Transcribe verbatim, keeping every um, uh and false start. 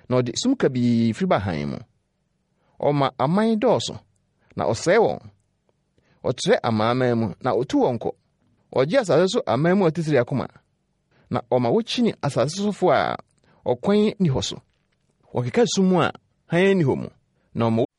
na ɔde sum kabii firi bahan mu. Ɔma aman dɔɔso, na ɔsɛe wɔn. Ɔtrɛ amanaman mu, na otu wɔn kɔ. Ɔgye asase so aman mu atitiri akoma, na ɔma wokyini asase sofo a ɔkwan ni hɔ so. Wɔkeka sum a hann ni hɔ mu, na ɔma